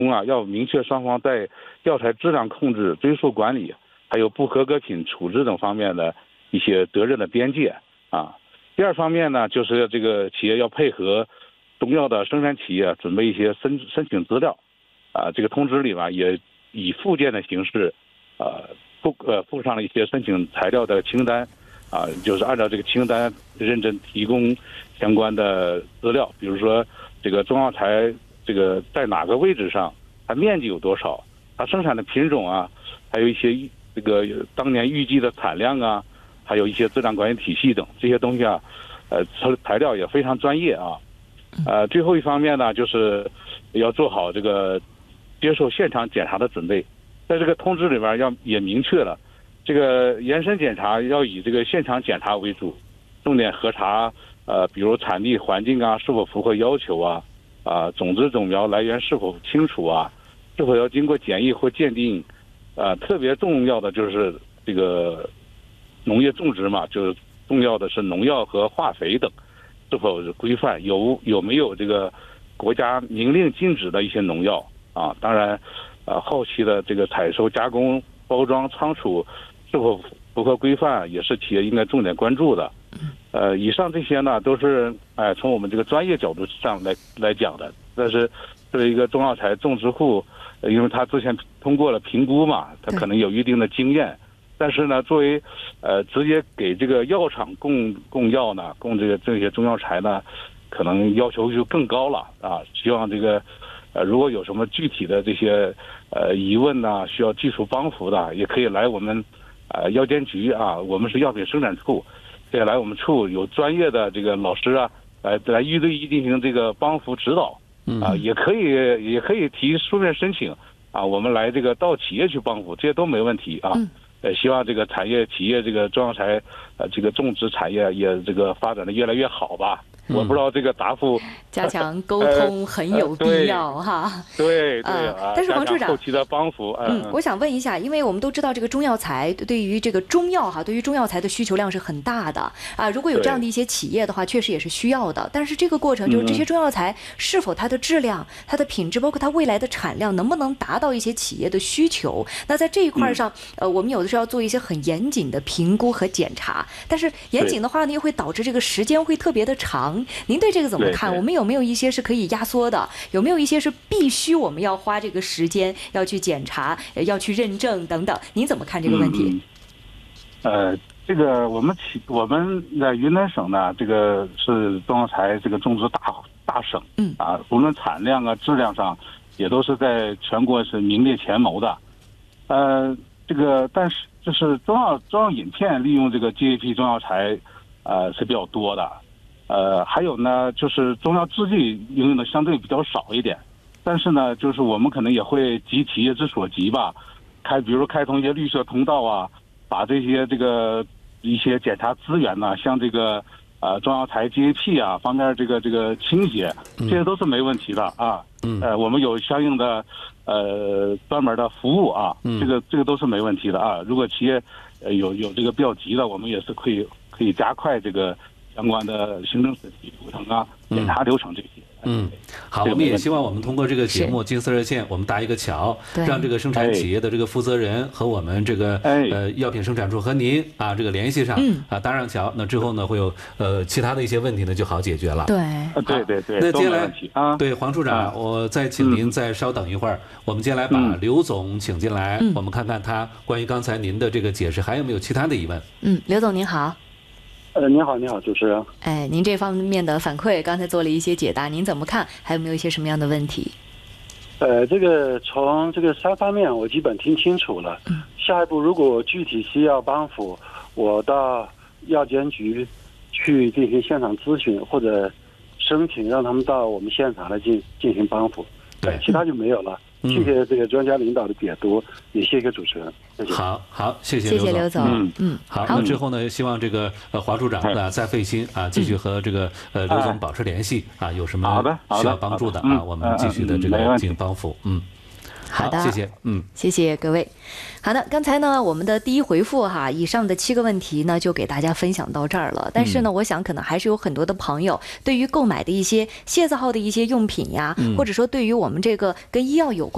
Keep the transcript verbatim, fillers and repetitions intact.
啊，要明确双方在药材质量控制、追溯管理，还有不合格品处置等方面的一些责任的边界啊。第二方面呢，就是这个企业要配合中药的生产企业准备一些申申请资料啊。这个通知里面也以附件的形式，呃附呃附上了一些申请材料的清单啊，就是按照这个清单认真提供相关的资料，比如说这个中药材这个在哪个位置上，它面积有多少，它生产的品种啊，还有一些这个当年预计的产量啊，还有一些质量管理体系等这些东西啊，呃，材料也非常专业啊。呃，最后一方面呢，就是要做好这个接受现场检查的准备。在这个通知里边要也明确了，这个延伸检查要以这个现场检查为主，重点核查呃，比如产地环境啊是否符合要求啊，啊，种子种苗来源是否清楚啊，是否要经过检疫或鉴定，呃，特别重要的就是这个农业种植嘛，就是重要的是农药和化肥等是否规范，有有没有这个国家明令禁止的一些农药啊？当然，呃，后期的这个采收、加工、包装、仓储是否符合规范，也是企业应该重点关注的。呃，以上这些呢，都是哎、呃、从我们这个专业角度上来来讲的。但是作为一个中药材种植户，呃，因为他之前通过了评估嘛，他可能有一定的经验。但是呢，作为呃直接给这个药厂供供药呢，供这个这些中药材呢，可能要求就更高了啊。希望这个呃如果有什么具体的这些呃疑问呢，需要技术帮扶的，也可以来我们呃药监局啊，我们是药品生产处，可以来我们处有专业的这个老师啊，来来一对一进行这个帮扶指导啊，也可以也可以提书面申请啊，我们来这个到企业去帮扶，这些都没问题啊。呃，希望这个产业企业这个中药材，呃，这个种植产业也这个发展的越来越好吧。我不知道这个答复， 加强沟通很有必要哈。 对对啊， 但是黄处长， 后期的帮扶， 嗯，我想问一下，因为我们都知道这个中药材对于这个中药哈，对于中药材的需求量是很大的啊。如果有这样的一些企业的话，确实也是需要的。但是这个过程就是这些中药材是否它的质量、它的品质，包括它未来的产量，能不能达到一些企业的需求？那在这一块上，呃，我们有的时候要做一些很严谨的评估和检查，但是严谨的话呢，又会导致这个时间会特别的长。您对这个怎么看？我们有没有一些是可以压缩的？有没有一些是必须我们要花这个时间要去检查、要去认证等等？您怎么看这个问题？ 嗯、呃，这个我们企我们在云南省呢，这个是中药材这个种植大大省，嗯啊，无论产量啊、质量上，也都是在全国是名列前茅的。呃，这个但是就是中药中药饮片利用这个 G A P 中药材，呃是比较多的。呃，还有呢，就是中药制剂应用的相对比较少一点，但是呢，就是我们可能也会急企业之所急吧，开比如开通一些绿色通道啊，把这些这个一些检查资源呢，像这个呃中药材 G A P 啊方面这个这个倾斜，这些都是没问题的啊。嗯。呃，我们有相应的呃专门的服务啊，这个这个都是没问题的啊。如果企业呃有有这个比较急的，我们也是可以可以加快这个相关的行政审批流程啊、检查流程这些。 嗯，好，我们也希望我们通过这个节目《金丝热线》，我们搭一个桥，让这个生产企业的这个负责人和我们这个呃药品生产处和您啊这个联系上，啊搭上桥，那之后呢会有呃其他的一些问题呢就好解决了。 对， 对对对。 那接下来啊， 对黄处长，我再请您再稍等一会儿，我们接下来把刘总请进来，我们看看他关于刚才您的这个解释还有没有其他的疑问。 嗯，刘总您好。 呃，你好，你好，主持人。 哎，您这方面的反馈，刚才做了一些解答，您怎么看？还有没有一些什么样的问题？ 呃，这个从这个三方面我基本听清楚了。嗯。下一步如果具体需要帮扶，我到药监局去进行现场咨询，或者申请让他们到我们现场来进进行帮扶。 对， 其他就没有了。谢谢这个专家领导的解读，也谢谢主持人。谢谢。 好，好，谢谢谢谢刘总。 嗯嗯，好。那之后呢，希望这个呃黄处长呢再费心啊，继续和这个呃刘总保持联系啊，有什么需要帮助的啊，我们继续的这个进行帮扶。嗯。 好的， 谢谢，嗯， 谢谢各位。好的，刚才呢，我们的第一回复哈，以上的七个问题呢，就给大家分享到这儿了。但是呢，嗯、我想可能还是有很多的朋友对于购买的一些械字号的一些用品呀，嗯、或者说对于我们这个跟医药有关。